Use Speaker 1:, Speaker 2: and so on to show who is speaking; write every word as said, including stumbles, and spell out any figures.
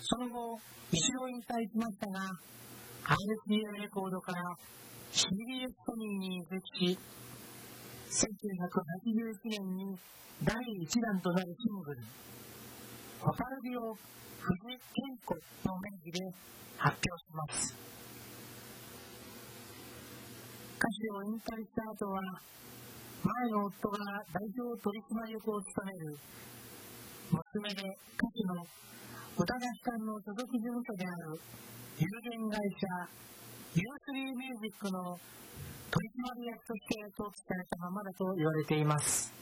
Speaker 1: その後、一度引退しましたが、アールシーエー レコードから シービーエス ソニーに移籍し、せんきゅうひゃくはちじゅういちねんにだいいちだんとなるシングル、ホタルビを藤健子の名義で発表します。歌手を引退した後は、前の夫が代表取締役を務める娘で歌手の宇多田ヒカルの所属事務所である有限会社 ユースリー ミュージックの取締役として登記されたままだと言われています。